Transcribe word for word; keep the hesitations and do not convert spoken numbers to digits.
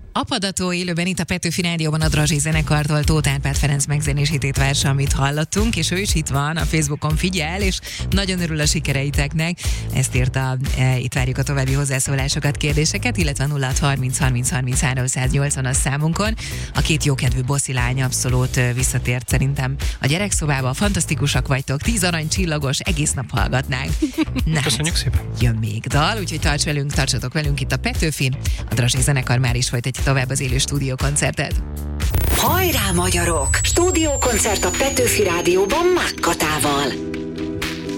Apadató élőben itt a Petőfi Rádióban a Drazsi zenekartól Tóth Árpád Ferenc megzenésített verse, amit hallottunk, és ő is itt van, a Facebookon figyel, és nagyon örül a sikereiteknek. Ezt írta, e, itt várjuk a további hozzászólásokat, kérdéseket, illetve nulla harminc harminc harminc háromszáznyolcvan a számunkon. A két jókedvű bosszi lány abszolút e, visszatért szerintem a gyerekszobába. Fantasztikusak vagytok, tíz aranycsillagos, egész nap hallgatnánk. Na, köszönjük szépen. Jön még dal, úgyhogy tarts velünk, tartsatok velünk itt a Petőfi. A Drazsi zenekar már is folytatja tovább az élő stúdiókoncertet. Hajrá magyarok! Stúdiókoncert a Petőfi Rádióban Mákkatával.